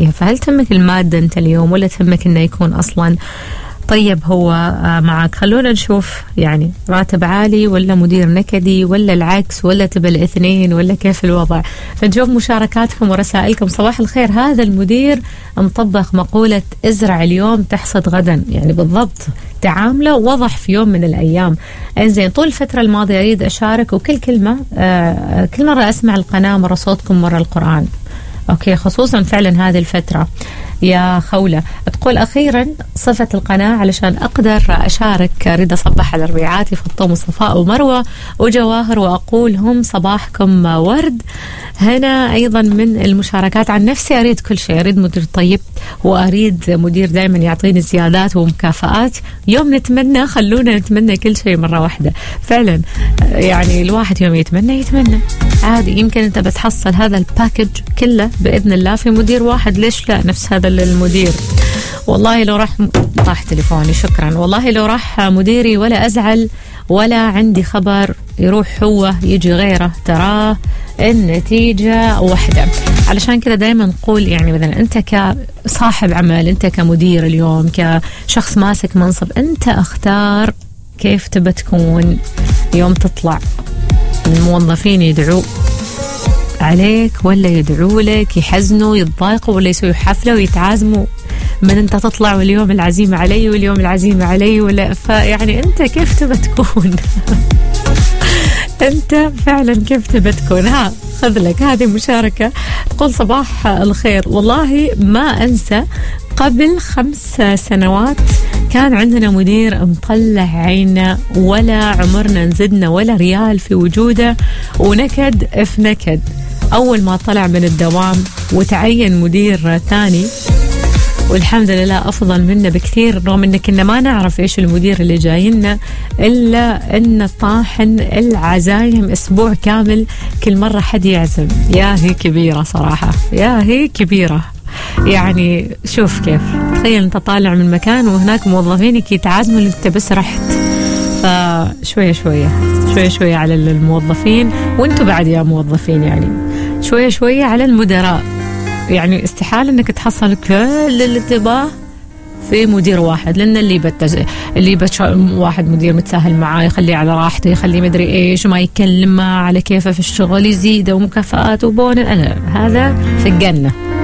فيها. فهل تهمك المادة أنت اليوم ولا تهمك أنه يكون أصلا طيب هو معك؟ خلونا نشوف يعني راتب عالي ولا مدير نكدي ولا العكس ولا تبى الاثنين ولا كيف الوضع. فنشوف مشاركاتكم ورسائلكم. صباح الخير، هذا المدير مطبق مقولة ازرع اليوم تحصد غدا، يعني بالضبط تعامله وضح في يوم من الأيام. إنزين طول الفترة الماضية أريد أشارك، وكل كلمة كل مرة أسمع القناة مرة صوتكم مرة القرآن. أوكي، خصوصا فعلا هذه الفترة يا خولة. تقول أخيرا صفة القناة علشان أقدر أشارك. أريد أصبح على ربيعاتي فطوم وصفاء ومروة وجواهر وأقول هم صباحكم ورد. هنا أيضا من المشاركات عن نفسي أريد كل شيء، أريد مدير طيب وأريد مدير دائما يعطيني زيادات ومكافآت. يوم نتمنى، خلونا نتمنى كل شيء مرة واحدة. فعلا يعني الواحد يوم يتمنى عادي، يمكن أنت بتحصل هذا الباكج كله بإذن الله في مدير واحد. ليش لا نفس هذا المدير؟ والله لو راح تليفوني، شكرا. والله لو راح مديري ولا أزعل ولا عندي خبر، يروح هو يجي غيره، تراه النتيجة واحدة. علشان كذا دايما نقول يعني مثلا أنت كصاحب عمل، أنت كمدير اليوم، كشخص ماسك منصب، أنت اختار كيف تبى تكون يوم تطلع. الموظفين يدعوا عليك ولا يدعوا لك، يحزنوا يتضايقوا ولا يسوي حفلة ويتعازموا من أنت تطلع واليوم العزيمة علي واليوم العزيمة علي ولا. فيعني أنت كيف تبى تكون؟ أنت فعلا كيف تبى تكون؟ خذ لك هذه مشاركة. تقول صباح الخير، والله ما أنسى قبل 5 سنوات كان عندنا مدير مطلع عينا ولا عمرنا نزدنا ولا ريال في وجوده، ونكد في نكد. أول ما طلع من الدوام وتعين مدير ثاني، والحمد لله أفضل منا بكثير، رغم إن كنا ما نعرف إيش المدير اللي جاينا، إلا إن طاحن العزايم أسبوع كامل كل مرة حد يعزم. يا هي كبيرة صراحة، يا هي كبيرة. يعني شوف كيف، تخيل أنت طالع من مكان وهناك موظفينك يتعازموا اللي أنت بس رحت. فشوية شوية على الموظفين، وأنتوا بعد يا موظفين يعني شوية على المدراء. يعني استحالة انك تحصل كل اللي تباه في مدير واحد، لان اللي واحد مدير متساهل معاه يخليه على راحته، يخليه مدري ايش، وما يكلم على كيفه في الشغل، يزيده ومكافآت وبون. هذا في الجنة